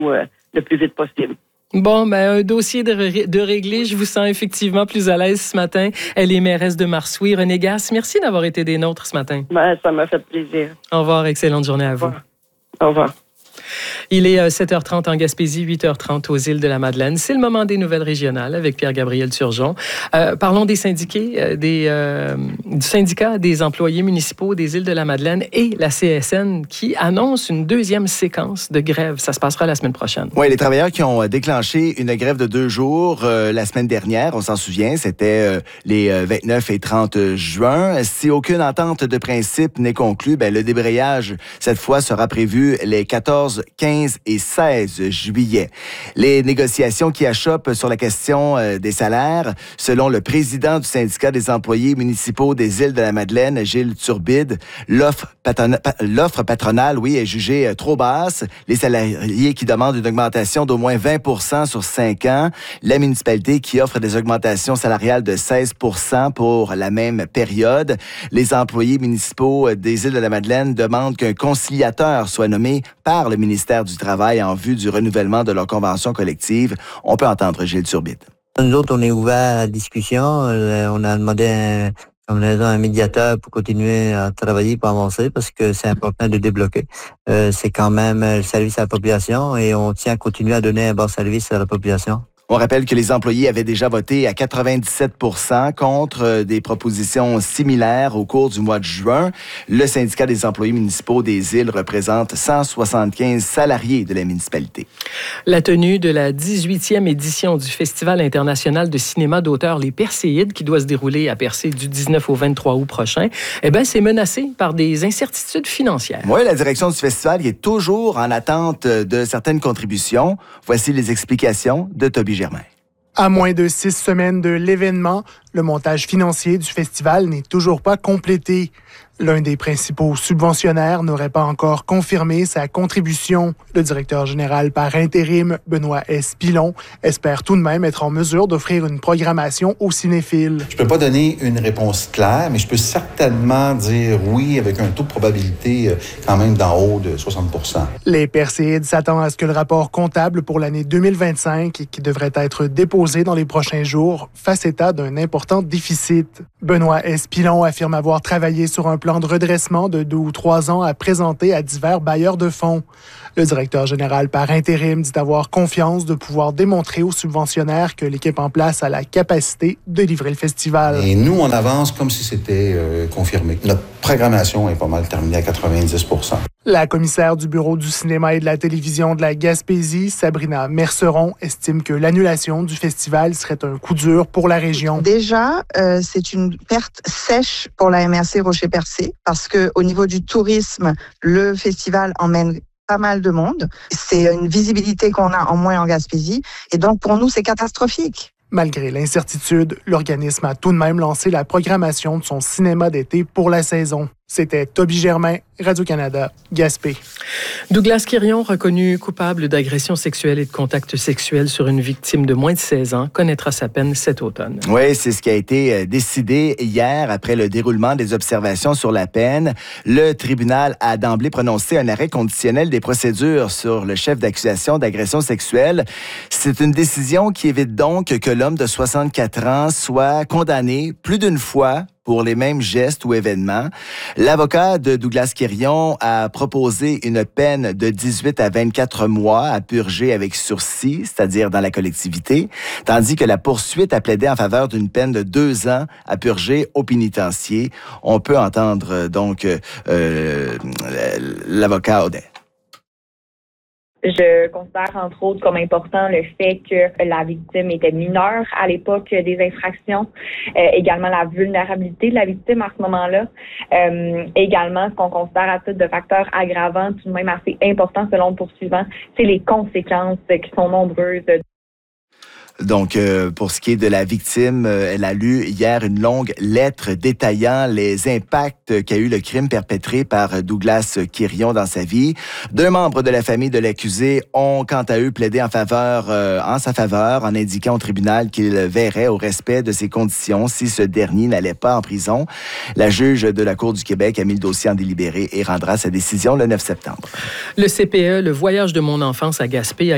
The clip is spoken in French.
le plus vite possible. Bon, un dossier de réglé. Je vous sens effectivement plus à l'aise ce matin. Elle est mairesse de Marsouilles. Renée Gasse, merci d'avoir été des nôtres ce matin. Ça m'a fait plaisir. Au revoir. Excellente journée à vous. Au revoir. Il est 7h30 en Gaspésie, 8h30 aux îles de la Madeleine. C'est le moment des nouvelles régionales avec Pierre-Gabriel Turgeon. Parlons des syndiqués, du syndicat des employés municipaux des îles de la Madeleine et la CSN qui annonce une deuxième séquence de grève. Ça se passera la semaine prochaine. Oui, les travailleurs qui ont déclenché une grève de 2 jours la semaine dernière, on s'en souvient, c'était les 29 et 30 juin. Si aucune entente de principe n'est conclue, le débrayage, cette fois, sera prévu les 14, 15 et 16 juillet. Les négociations qui achoppent sur la question des salaires, selon le président du syndicat des employés municipaux des îles de la Madeleine, Gilles Turbide, l'offre patronale, est jugée trop basse. Les salariés qui demandent une augmentation d'au moins 20 % sur 5 ans. La municipalité qui offre des augmentations salariales de 16 % pour la même période. Les employés municipaux des îles de la Madeleine demandent qu'un conciliateur soit nommé par le ministère du Travail en vue du renouvellement de leur convention collective. On peut entendre Gilles Turbide. Nous autres, on est ouvert à la discussion. On a demandé un médiateur pour continuer à travailler, pour avancer, parce que c'est important de débloquer. C'est quand même le service à la population et on tient à continuer à donner un bon service à la population. On rappelle que les employés avaient déjà voté à 97 % contre des propositions similaires au cours du mois de juin. Le syndicat des employés municipaux des îles représente 175 salariés de la municipalité. La tenue de la 18e édition du Festival international de cinéma d'auteur Les Perséides, qui doit se dérouler à Percé du 19 au 23 août prochain, c'est menacé par des incertitudes financières. Oui, la direction du festival est toujours en attente de certaines contributions. Voici les explications de Toby Germain. À moins de 6 semaines de l'événement, le montage financier du festival n'est toujours pas complété. L'un des principaux subventionnaires n'aurait pas encore confirmé sa contribution. Le directeur général par intérim, Benoît S. Pilon, espère tout de même être en mesure d'offrir une programmation aux cinéphiles. Je ne peux pas donner une réponse claire, mais je peux certainement dire oui avec un taux de probabilité quand même d'en haut de 60 %. Les Perséides s'attendent à ce que le rapport comptable pour l'année 2025, qui devrait être déposé dans les prochains jours, fasse état d'un important déficit. Benoît S. Pilon affirme avoir travaillé sur un plan de redressement de 2 ou 3 ans à présenter à divers bailleurs de fonds. Le directeur général par intérim dit avoir confiance de pouvoir démontrer aux subventionnaires que l'équipe en place a la capacité de livrer le festival. Et nous, on avance comme si c'était confirmé. Notre programmation est pas mal terminée à 90 %. La commissaire du Bureau du cinéma et de la télévision de la Gaspésie, Sabrina Merceron, estime que l'annulation du festival serait un coup dur pour la région. Déjà, c'est une perte sèche pour la MRC Rocher-Percé parce qu'au niveau du tourisme, le festival emmène pas mal de monde. C'est une visibilité qu'on a en moins en Gaspésie et donc pour nous, c'est catastrophique. Malgré l'incertitude, l'organisme a tout de même lancé la programmation de son cinéma d'été pour la saison. C'était Toby Germain, Radio-Canada, Gaspé. Douglas Quirion, reconnu coupable d'agression sexuelle et de contact sexuel sur une victime de moins de 16 ans, connaîtra sa peine cet automne. Oui, c'est ce qui a été décidé hier après le déroulement des observations sur la peine. Le tribunal a d'emblée prononcé un arrêt conditionnel des procédures sur le chef d'accusation d'agression sexuelle. C'est une décision qui évite donc que l'homme de 64 ans soit condamné plus d'une fois pour les mêmes gestes ou événements. L'avocat de Douglas Quirion a proposé une peine de 18 à 24 mois à purger avec sursis, c'est-à-dire dans la collectivité, tandis que la poursuite a plaidé en faveur d'une peine de 2 ans à purger au pénitencier. On peut entendre donc l'avocat Audet. Je considère entre autres comme important le fait que la victime était mineure à l'époque des infractions, également la vulnérabilité de la victime à ce moment-là, également ce qu'on considère à titre de facteur aggravant, tout de même assez important selon le poursuivant, c'est les conséquences qui sont nombreuses. Donc, pour ce qui est de la victime, elle a lu hier une longue lettre détaillant les impacts qu'a eu le crime perpétré par Douglas Quirion dans sa vie. 2 membres de la famille de l'accusé ont, quant à eux, plaidé en sa faveur, en indiquant au tribunal qu'ils verraient au respect de ses conditions si ce dernier n'allait pas en prison. La juge de la Cour du Québec a mis le dossier en délibéré et rendra sa décision le 9 septembre. Le CPE, le voyage de mon enfance à Gaspé,